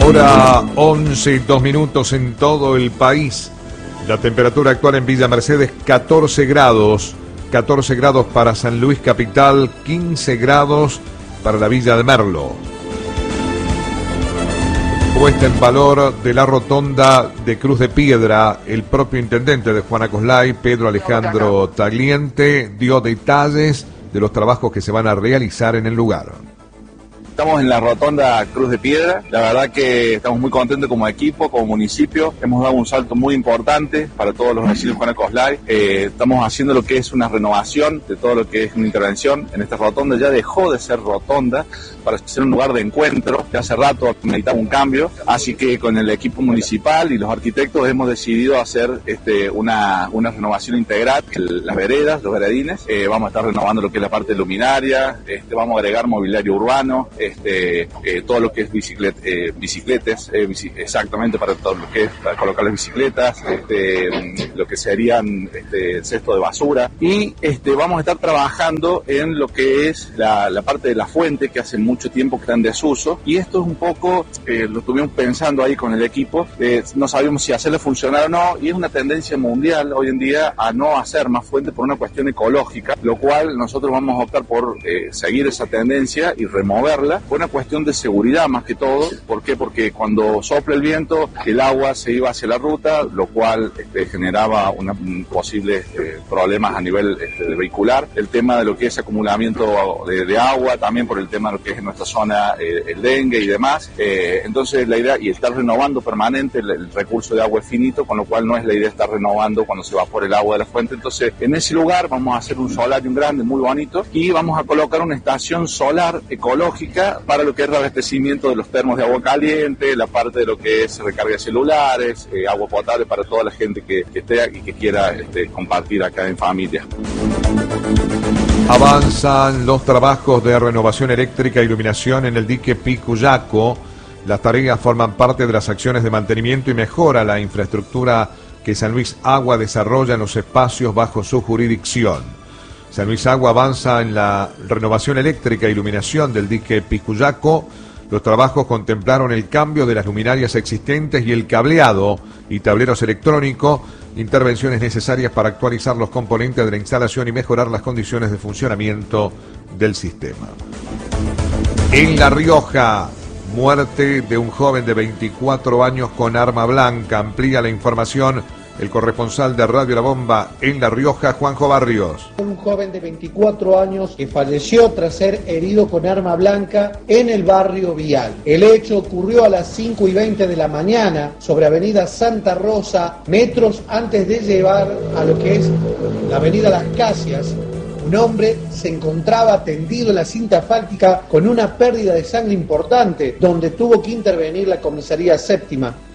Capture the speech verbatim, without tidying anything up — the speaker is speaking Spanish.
Hora once, dos minutos en todo el país. La temperatura actual en Villa Mercedes, catorce grados. catorce grados para San Luis Capital, quince grados para la Villa de Merlo. Puesta en valor de la rotonda de Cruz de Piedra, el propio intendente de Juana Coslay, Pedro Alejandro Tagliente, dio detalles de los trabajos que se van a realizar en el lugar. Estamos en la rotonda Cruz de Piedra, la verdad que estamos muy contentos como equipo, como municipio, hemos dado un salto muy importante para todos los vecinos de Juana Coslay, eh, estamos haciendo lo que es una renovación de todo lo que es una intervención en esta rotonda, ya dejó de ser rotonda para ser un lugar de encuentro, ya hace rato necesitaba un cambio, así que con el equipo municipal y los arquitectos hemos decidido hacer este, una, una renovación integral, el, las veredas, los veredines, eh, vamos a estar renovando lo que es la parte luminaria, este, vamos a agregar mobiliario urbano, Este, eh, todo lo que es biciclet, eh, bicicletas, eh, bici, exactamente para todo lo que es para colocar las bicicletas, este, lo que serían este, el cesto de basura y este, vamos a estar trabajando en lo que es la, la parte de la fuente que hace mucho tiempo que está en desuso y esto es un poco, eh, lo estuvimos pensando ahí con el equipo, eh, no sabíamos si hacerle funcionar o no y es una tendencia mundial hoy en día a no hacer más fuente por una cuestión ecológica, lo cual nosotros vamos a optar por eh, seguir esa tendencia y removerla. Fue una cuestión de seguridad más que todo. ¿Por qué? Porque cuando sopla el viento, el agua se iba hacia la ruta, lo cual este, generaba una, un posibles eh, problemas a nivel este, vehicular. El tema de lo que es acumulamiento de, de agua, también por el tema de lo que es en nuestra zona eh, el dengue y demás. Eh, entonces la idea, y estar renovando permanente, el, el recurso de agua es finito, con lo cual no es la idea estar renovando cuando se evapora el agua de la fuente. Entonces en ese lugar vamos a hacer un solarium grande, muy bonito, y vamos a colocar una estación solar ecológica para lo que es el abastecimiento de los termos de agua caliente, la parte de lo que es recarga de celulares, eh, agua potable para toda la gente que, que esté y que quiera este, compartir acá en familia. Avanzan los trabajos de renovación eléctrica e iluminación en el dique Picuyaco. Las tareas forman parte de las acciones de mantenimiento y mejora a la infraestructura que San Luis Agua desarrolla en los espacios bajo su jurisdicción. San Luis Agua avanza en la renovación eléctrica e iluminación del dique Picuyaco. Los trabajos contemplaron el cambio de las luminarias existentes y el cableado y tableros electrónicos, intervenciones necesarias para actualizar los componentes de la instalación y mejorar las condiciones de funcionamiento del sistema. En La Rioja, muerte de un joven de veinticuatro años con arma blanca. Amplía la información el corresponsal de Radio La Bomba en La Rioja, Juanjo Barrios. Un joven de veinticuatro años que falleció tras ser herido con arma blanca en el barrio Vial. El hecho ocurrió a las cinco y veinte de la mañana sobre avenida Santa Rosa, metros antes de llegar a lo que es la avenida Las Casias. Un hombre se encontraba tendido en la cinta asfáltica con una pérdida de sangre importante, donde tuvo que intervenir la comisaría séptima.